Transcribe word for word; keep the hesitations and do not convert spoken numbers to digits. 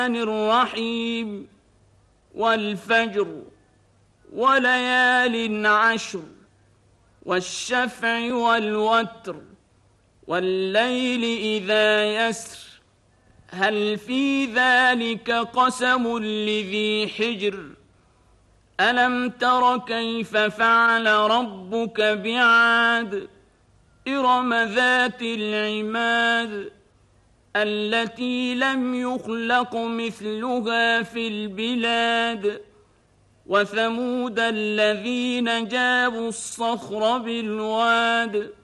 الرحيم والفجر وليال عشر والشفع والوتر والليل إذا يسر هل في ذلك قسم لذي حجر ألم تر كيف فعل ربك بعاد إرم ذات العماد التي لم يخلق مثلها في البلاد وثمود الذين جابوا الصخر بالواد